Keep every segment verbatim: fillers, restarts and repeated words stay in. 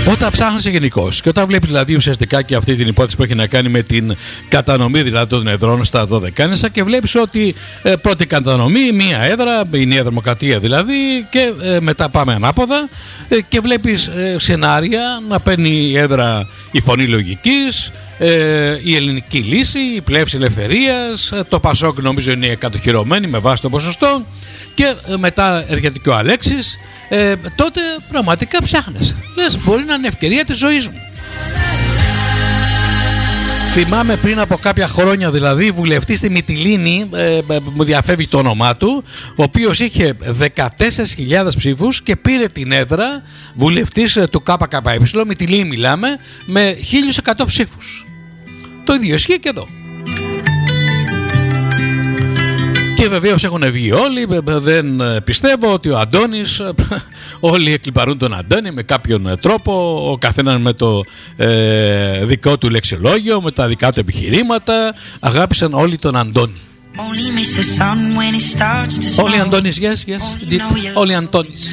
Όταν ψάχνεσαι γενικώς και όταν βλέπεις δηλαδή ουσιαστικά και αυτή την υπόθεση που έχει να κάνει με την κατανομή δηλαδή των εδρών στα δωδεκάνησα και βλέπεις ότι ε, πρώτη κατανομή, μία έδρα, η Νέα Δημοκρατία δηλαδή και ε, μετά πάμε ανάποδα ε, και βλέπεις ε, σενάρια να παίρνει η έδρα η Φωνή Λογικής, ε, η Ελληνική Λύση, η Πλεύση Ελευθερίας, ε, το Πασόκ νομίζω είναι κατοχυρωμένη με βάση το ποσοστό και ε, μετά έρχεται και ο Αλέξης. Ε, τότε πραγματικά ψάχνεσαι. Λες, μπορεί να είναι ευκαιρία της ζωής μου. Θυμάμαι πριν από κάποια χρόνια δηλαδή βουλευτή στη Μυτιλήνη, ε, μου διαφεύγει το όνομά του, ο οποίος είχε δεκατέσσερις χιλιάδες ψήφους και πήρε την έδρα βουλευτής του ΚΚΕ, Μυτιλήνη μιλάμε, με χίλιους εκατό ψήφους. Το ίδιο ισχύει και εδώ. Και βεβαίως έχουν βγει όλοι, δεν πιστεύω ότι ο Αντώνης, όλοι εκλιπαρούν τον Αντώνη με κάποιον τρόπο, ο καθένας με το ε, δικό του λεξιλόγιο, με τα δικά του επιχειρήματα, αγάπησαν όλοι τον Αντώνη. Όλοι Αντώνης, yes, yes, όλοι Αντώνης.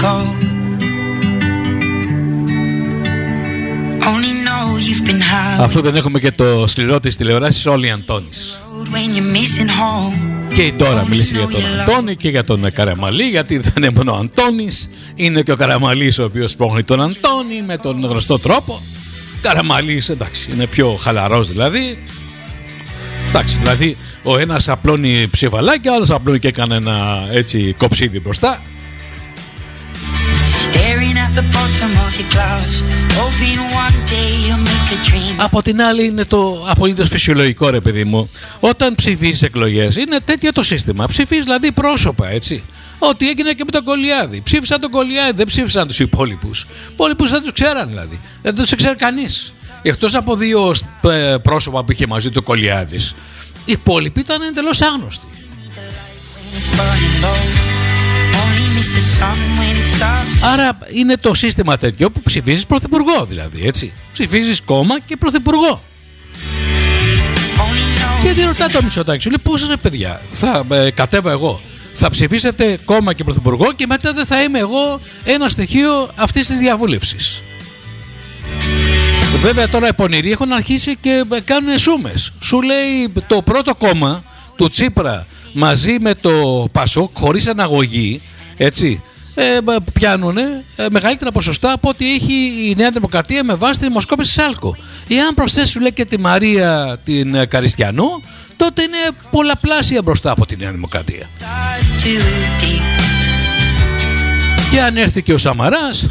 Αφού δεν έχουμε και το σκληρό της τηλεοράσης, όλοι Αντώνης. Και τώρα μιλήσει για τον Αντώνη και για τον Καραμαλή, γιατί δεν είναι μόνο ο Αντώνης, είναι και ο Καραμαλής ο οποίος πρόχνει τον Αντώνη με τον γνωστό τρόπο. Καραμαλής, εντάξει, είναι πιο χαλαρός δηλαδή. Εντάξει, δηλαδή ο ένας απλώνει ψηφαλάκι, ο άλλος απλώνει και έκανε ένα έτσι κοψίδι μπροστά. Από την άλλη είναι το απολύτως φυσιολογικό ρε παιδί μου. Όταν ψηφίζεις εκλογές είναι τέτοιο το σύστημα. Ψηφίζεις δηλαδή πρόσωπα, έτσι. Ό,τι έγινε και με τον Κολιάδη. Ψήφισαν τον Κολιάδη, δεν ψήφισαν τους υπόλοιπους. Οι υπόλοιπους δεν τους ξέραν δηλαδή. Δεν τους ξέρει κανείς. Εκτός από δύο πρόσωπα που είχε μαζί του Κολιάδης, οι υπόλοιποι ήταν εντελώς άγνωστοι. Άρα είναι το σύστημα τέτοιο που ψηφίζεις πρωθυπουργό δηλαδή, έτσι. Ψηφίζεις κόμμα και πρωθυπουργό. Και ρωτά το Μητσοτάκη, σου λέει πώς ρε παιδιά, θα ε, κατέβω εγώ, θα ψηφίσετε κόμμα και πρωθυπουργό και μετά δεν θα είμαι εγώ ένα στοιχείο αυτής της διαβούλευσης. Βέβαια τώρα οι πονηροί έχουν αρχίσει και κάνουν σούμες. Σου λέει το πρώτο κόμμα του Τσίπρα μαζί με το Πασόκ χωρίς αναγωγή, έτσι, ε, πιάνουν ε, μεγαλύτερα ποσοστά από ό,τι έχει η Νέα Δημοκρατία με βάση τη δημοσκόπηση Σάλκο. Εάν προσθέσει λέει και τη Μαρία την ε, Καριστιανό, τότε είναι πολλαπλάσια μπροστά από τη Νέα Δημοκρατία. Και αν έρθει και ο Σαμαράς,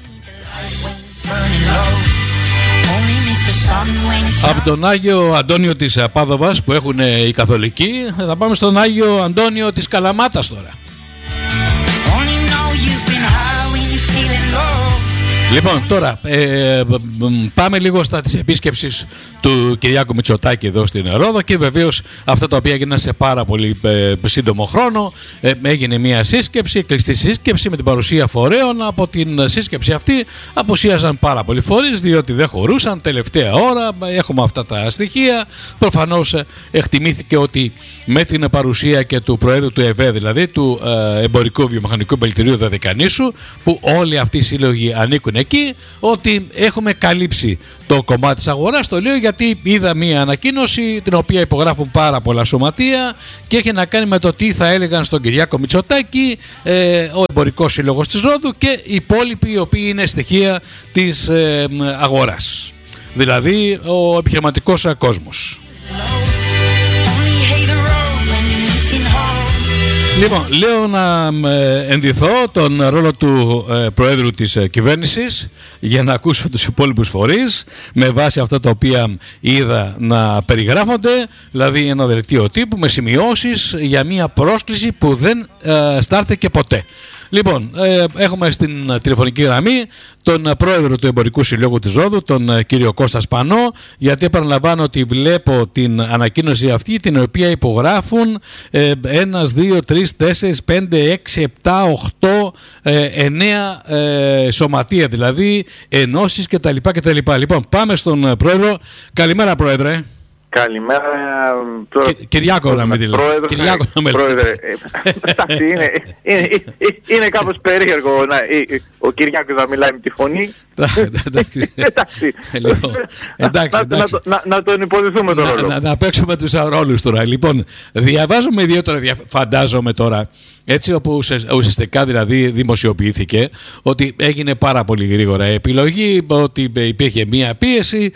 από τον Άγιο Αντώνιο της Πάδοβας που έχουν οι καθολικοί, θα πάμε στον Άγιο Αντώνιο της Καλαμάτας τώρα. Λοιπόν, τώρα ε, πάμε λίγο στα της επίσκεψης του Κυριάκου Μητσοτάκη εδώ στην Ρόδο και βεβαίως αυτά τα οποία έγιναν σε πάρα πολύ ε, σύντομο χρόνο. Ε, έγινε μια σύσκεψη, κλειστή σύσκεψη με την παρουσία φορέων. Από την σύσκεψη αυτή απουσίαζαν πάρα πολλοί φορείς διότι δεν χωρούσαν τελευταία ώρα. Έχουμε αυτά τα στοιχεία. Προφανώς ε, εκτιμήθηκε ότι με την παρουσία και του Προέδρου του ΕΒΕ, δηλαδή του ε, Εμπορικού Βιομηχανικού Πελητηρίου Δωδεκανήσου, που όλοι αυτοί οι σύλλογοι ανήκουν εκεί, ότι έχουμε καλύψει το κομμάτι της αγοράς. Το λέω γιατί είδα μία ανακοίνωση την οποία υπογράφουν πάρα πολλά σωματεία και έχει να κάνει με το τι θα έλεγαν στον Κυριάκο Μητσοτάκη ε, ο Εμπορικός Σύλλογος της Ρόδου και οι υπόλοιποι οι οποίοι είναι στοιχεία της ε, αγοράς, δηλαδή ο επιχειρηματικός κόσμος. Λοιπόν, λέω να ενδυθώ τον ρόλο του ε, Προέδρου της ε, κυβέρνησης για να ακούσω τους υπόλοιπους φορείς με βάση αυτά τα οποία είδα να περιγράφονται, δηλαδή ένα δελτίο τύπου με σημειώσεις για μια πρόσκληση που δεν ε, στάρθηκε ποτέ. Λοιπόν, ε, έχουμε στην τηλεφωνική γραμμή τον πρόεδρο του Εμπορικού Συλλόγου της Ρόδου, τον κύριο Κώστα Σπανό, γιατί επαναλαμβάνω ότι βλέπω την ανακοίνωση αυτή την οποία υπογράφουν ε, ένας, δύο, τρεις, τέσσερις, πέντε, έξι, επτά, οχτώ, εννέα ε, σωματεία, δηλαδή ενώσεις κτλ. κτλ. Λοιπόν, πάμε στον πρόεδρο. Καλημέρα, πρόεδρε. Καλημέρα. Κυ, Κυριάκο να με λέτε. Κυριάκο να με Πρόεδρε, είναι, είναι, είναι κάπως περίεργο να, ο Κυριάκος να μιλάει με τη φωνή. Εντάξει. Εντάξει. Να τον υποδηθούμε τον ρόλο. Να παίξουμε τους ρόλους τώρα. Λοιπόν, διαβάζουμε ιδιαίτερα, φαντάζομαι τώρα, έτσι όπου ουσιαστικά δηλαδή δημοσιοποιήθηκε ότι έγινε πάρα πολύ γρήγορα επιλογή, ότι υπήρχε μία πίεση.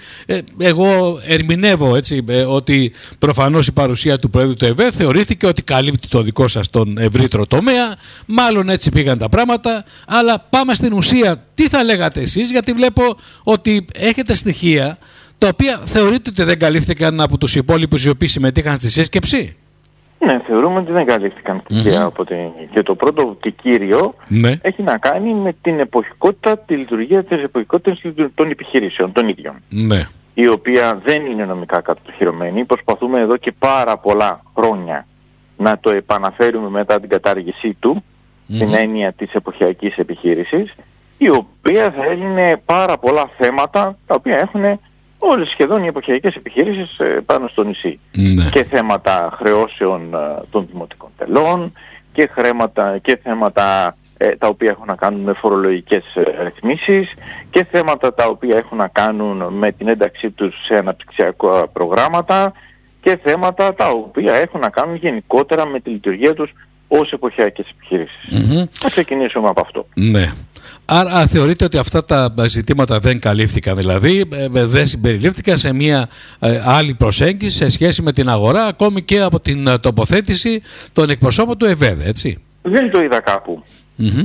Εγώ ερμηνεύω έτσι ότι προφανώς η παρουσία του Προέδρου του ΕΒΕ θεωρήθηκε ότι καλύπτει το δικό σας τον ευρύτερο τομέα. Μάλλον έτσι πήγαν τα πράγματα. Αλλά πάμε στην ουσία. Τι θα λέγατε εσείς, γιατί βλέπω ότι έχετε στοιχεία τα οποία θεωρείτε ότι δεν καλύφθηκαν από τους υπόλοιπους οι οποίοι συμμετείχαν στη σύσκεψη. Ναι, θεωρούμε ότι δεν καλύφθηκαν στοιχεία mm-hmm. από την... Και το πρώτο και κύριο ναι. έχει να κάνει με την εποχικότητα, τη λειτουργία της εποχικότητας των επιχειρήσεων των ίδιων. Ναι. Η οποία δεν είναι νομικά κατοχυρωμένη. Προσπαθούμε εδώ και πάρα πολλά χρόνια να το επαναφέρουμε μετά την κατάργησή του, mm-hmm. την έννοια της εποχιακής επιχείρησης, η οποία θα έλυνε πάρα πολλά θέματα τα οποία έχουν όλες σχεδόν οι εποχιακές επιχειρήσεις πάνω στο νησί. Ναι. Και θέματα χρεώσεων των δημοτικών τελών και, χρέματα, και θέματα ε, τα οποία έχουν να κάνουν με φορολογικές ρυθμίσεις και θέματα τα οποία έχουν να κάνουν με την ένταξή τους σε αναπτυξιακά προγράμματα και θέματα τα οποία έχουν να κάνουν γενικότερα με τη λειτουργία τους ως εποχιακές επιχειρήσεις. Mm-hmm. Θα ξεκινήσουμε από αυτό. Ναι. Άρα θεωρείτε ότι αυτά τα ζητήματα δεν καλύφθηκαν, δηλαδή δεν συμπεριλήφθηκαν σε μια ε, άλλη προσέγγιση σε σχέση με την αγορά, ακόμη και από την ε, τοποθέτηση των εκπροσώπων του ΕΒΕΔ, έτσι? Δεν το είδα κάπου. Mm-hmm.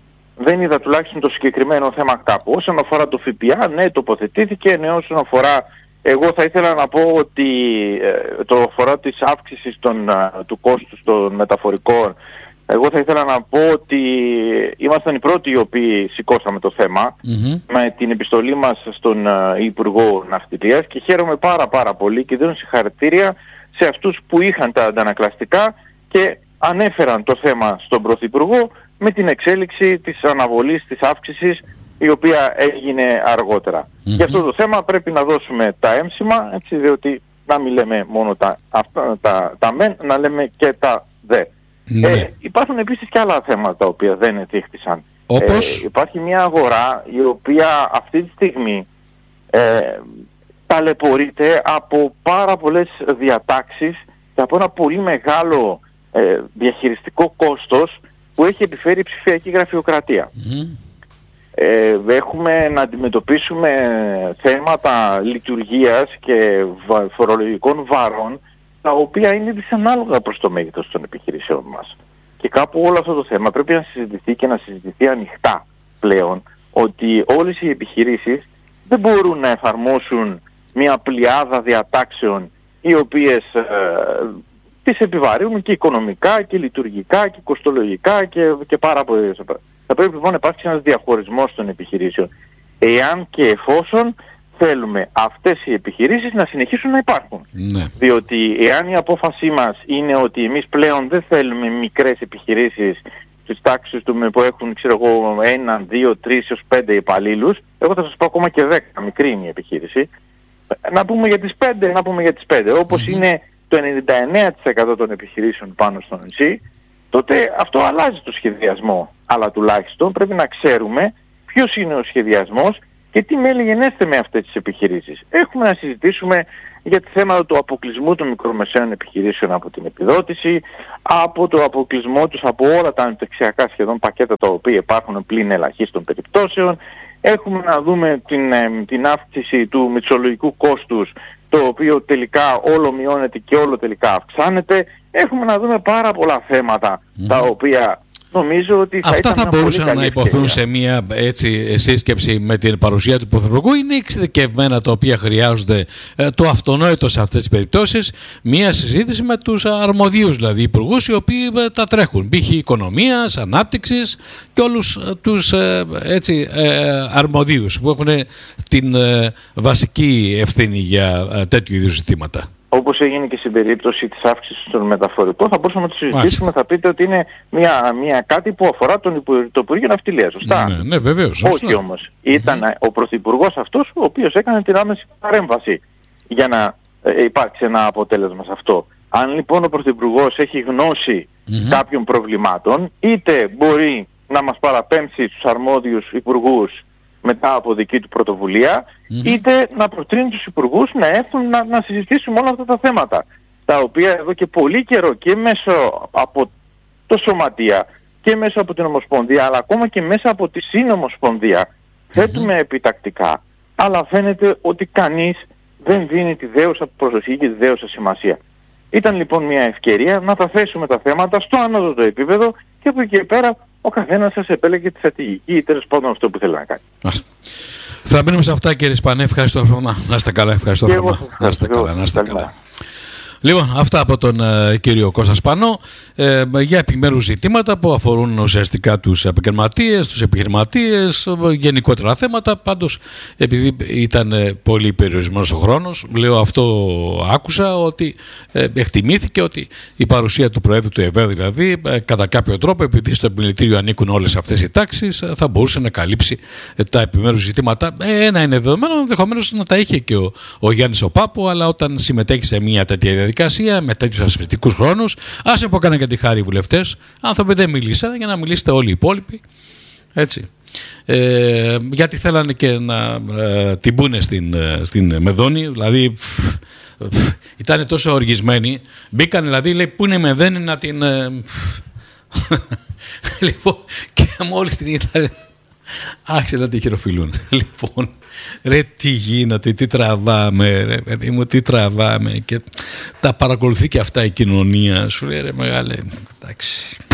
Δεν είδα τουλάχιστον το συγκεκριμένο θέμα κάπου. Όσον αφορά το ΦΠΑ, ναι, τοποθετήθηκε. Ναι, όσον αφορά, εγώ θα ήθελα να πω ότι ε, το αφορά της αύξησης των, ε, του κόστους των μεταφορικών, εγώ θα ήθελα να πω ότι ήμασταν οι πρώτοι οι οποίοι σηκώσαμε το θέμα mm-hmm. με την επιστολή μας στον uh, Υπουργό Ναυτιλίας και χαίρομαι πάρα πάρα πολύ και δίνω συγχαρητήρια σε αυτούς που είχαν τα αντανακλαστικά και ανέφεραν το θέμα στον Πρωθυπουργό με την εξέλιξη της αναβολής της αύξησης η οποία έγινε αργότερα. Mm-hmm. Για αυτό το θέμα πρέπει να δώσουμε τα έμψημα, έτσι, διότι να μην λέμε μόνο τα, αυτά, τα, τα μεν, να λέμε και τα δε. Ναι. Ε, υπάρχουν επίσης και άλλα θέματα τα οποία δεν ετύχθησαν. Όπως? Ε, υπάρχει μια αγορά η οποία αυτή τη στιγμή ε, ταλαιπωρείται από πάρα πολλές διατάξεις και από ένα πολύ μεγάλο ε, διαχειριστικό κόστος που έχει επιφέρει η ψηφιακή γραφειοκρατία. Mm. Ε, έχουμε να αντιμετωπίσουμε θέματα λειτουργίας και φορολογικών βάρων τα οποία είναι δυσανάλογα προς το μέγεθος των επιχειρήσεων μας. Και κάπου όλο αυτό το θέμα πρέπει να συζητηθεί και να συζητηθεί ανοιχτά πλέον, ότι όλες οι επιχειρήσεις δεν μπορούν να εφαρμόσουν μια πλειάδα διατάξεων οι οποίες ε, τις επιβαρύνουν και οικονομικά και λειτουργικά και κοστολογικά και, και πάρα πολύ. Θα πρέπει λοιπόν να υπάρξει ένας διαχωρισμός των επιχειρήσεων, εάν και εφόσον θέλουμε αυτές οι επιχειρήσεις να συνεχίσουν να υπάρχουν. Ναι. Διότι εάν η απόφασή μας είναι ότι εμείς πλέον δεν θέλουμε μικρές επιχειρήσεις στις τάξεις του που έχουν, ξέρω εγώ, ένα, δύο, τρεις έως πέντε υπαλλήλους, εγώ θα σας πω ακόμα και δέκα, μικρή είναι η επιχείρηση, να πούμε για τις πέντε, να πούμε για τις πέντε, όπως mm-hmm. είναι το ενενήντα εννέα τοις εκατό των επιχειρήσεων πάνω στο νησί, τότε αυτό αλλάζει το σχεδιασμό. Αλλά τουλάχιστον πρέπει να ξέρουμε ποιος είναι ο σχεδιασμός και τι μέλη γενέστε με αυτές τις επιχειρήσεις. Έχουμε να συζητήσουμε για τη θέματα του αποκλεισμού των μικρομεσαίων επιχειρήσεων από την επιδότηση, από το αποκλεισμό τους από όλα τα ανεπτυξιακά σχεδόν πακέτα τα οποία υπάρχουν πλην ελαχίστων περιπτώσεων. Έχουμε να δούμε την, την αύξηση του μητσολογικού κόστους, το οποίο τελικά όλο μειώνεται και όλο τελικά αυξάνεται. Έχουμε να δούμε πάρα πολλά θέματα mm. τα οποία νομίζω ότι θα αυτά ήταν θα μπορούσαν να υποθούν σε μια έτσι, σύσκεψη με την παρουσία του Πρωθυπουργού. Είναι εξειδικευμένα τα οποία χρειάζονται ε, το αυτονόητο σε αυτές τις περιπτώσεις, μια συζήτηση με τους αρμοδίους δηλαδή υπουργούς οι οποίοι ε, τα τρέχουν, π.χ. οικονομίας, ανάπτυξης και όλους ε, τους ε, έτσι, ε, αρμοδίους που έχουν την ε, βασική ευθύνη για ε, τέτοιου είδους ζητήματα. Όπως έγινε και στην περίπτωση της αύξησης των μεταφορικών, θα μπορούσαμε να το συζητήσουμε. Θα πείτε ότι είναι μια, μια κάτι που αφορά τον υπο, το Υπουργείο Ναυτιλίας, σωστά? Ναι, ναι, βεβαίως. Όχι όμως. Ήταν mm-hmm. ο Πρωθυπουργός αυτός ο οποίος έκανε την άμεση παρέμβαση για να ε, υπάρξει ένα αποτέλεσμα σε αυτό. Αν λοιπόν ο Πρωθυπουργός έχει γνώση mm-hmm. κάποιων προβλημάτων, είτε μπορεί να μας παραπέμψει στους αρμόδιους υπουργούς μετά από δική του πρωτοβουλία, mm-hmm. είτε να προτρύνει τους υπουργούς να έρθουν να, να συζητήσουμε όλα αυτά τα θέματα, τα οποία εδώ και πολύ καιρό και μέσω από το Σωματεία και μέσω από την Ομοσπονδία, αλλά ακόμα και μέσα από τη Συνομοσπονδία θέτουμε mm-hmm. επιτακτικά, αλλά φαίνεται ότι κανείς δεν δίνει τη δέουσα προσοχή και τη δέουσα σημασία. Ήταν λοιπόν μια ευκαιρία να τα θέσουμε τα θέματα στο ανώτατο επίπεδο και από εκεί και πέρα ο καθένας σας επέλεγε τη στρατηγική ή τέλος πάντων αυτό που θέλει να κάνει. Άστε. Θα μείνουμε σε αυτά, κύριε Σπανέ. Ευχαριστώ. Να είστε καλά. Ευχαριστώ. Να είστε καλά. Να είστε καλά. Λοιπόν, αυτά από τον ε, κύριο Κώστα Σπανό ε, για επιμέρους ζητήματα που αφορούν ουσιαστικά τους επαγγελματίες, τους επιχειρηματίες, γενικότερα θέματα. Πάντως, επειδή ήταν ε, πολύ περιορισμένος ο χρόνος, λέω αυτό άκουσα, ότι ε, εκτιμήθηκε ότι η παρουσία του Προέδρου του ΕΒΕΔ, δηλαδή, ε, κατά κάποιο τρόπο, επειδή στο επιμελητήριο ανήκουν όλες αυτές οι τάξεις, ε, θα μπορούσε να καλύψει ε, τα επιμέρους ζητήματα. Ε, ένα είναι δεδομένο, ενδεχομένως να τα είχε και ο, ο Γιάννης ο Πάπου, αλλά όταν συμμετέχει σε μια τέτοια διαδικασία με τέτοιους ασφαλιστικούς χρόνους, άσε που έκαναν και τη χάρη οι βουλευτές, άνθρωποι δεν μιλήσαν για να μιλήσετε όλοι οι υπόλοιποι. Έτσι. Ε, γιατί θέλανε και να ε, την πούνε στην, ε, στην Μεδόνη, δηλαδή ήταν τόσο οργισμένοι, μπήκαν δηλαδή, λέει, πού είναι η Μεδόνη να την ε, λοιπόν, και μόλις την είδαν άρχισε να τη χειροφιλούν. Λοιπόν, ρε τι γίνεται, τι τραβάμε, ρε παιδί μου, τι τραβάμε, και τα παρακολουθεί και αυτά η κοινωνία. Σου λέει, ρε μεγάλε, εντάξει.